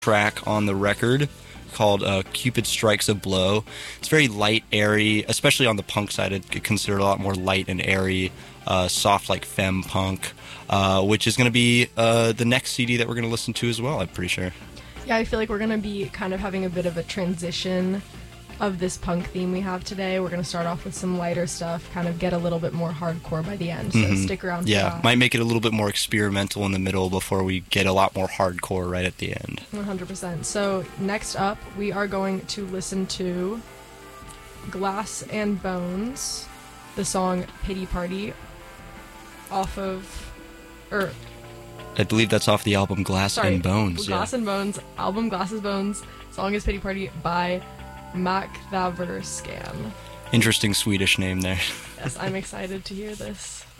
track on the record called Cupid Strikes a Blow. It's very light, airy, especially on the punk side. I'd consider it a lot more light and airy, soft like femme punk, which is going to be the next CD that we're going to listen to as well, I'm pretty sure. Yeah, I feel like we're going to be kind of having a bit of a transition of this punk theme we have today. We're going to start off with some lighter stuff, kind of get a little bit more hardcore by the end, so stick around for that. Might make it a little bit more experimental in the middle before we get a lot more hardcore right at the end. 100%. So next up, we are going to listen to Glass and Bones, the song Pity Party, off of... I believe that's off the album Glass and Bones. Glass and Bones, album Glass and Bones, song is Pity Party by Mac Scan. Interesting Swedish name there. Yes, I'm excited to hear this.